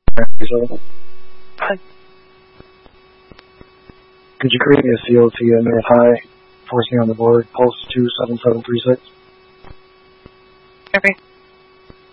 Hi. Could you create me a COT at North High, forcing on the board, pulse 27736? Okay.